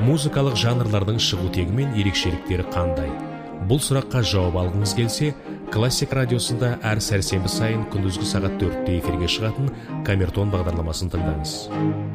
Музыкалық жанрлардың шығу тегі мен ерекшеліктері қандай? Бұл сұраққа жауап алғыңыз келсе, Классик радиосында әр сәрсенбі сайын күндізгі сағат 4-те эфирге шығатын Камертон бағдарламасын тыңдаңыз.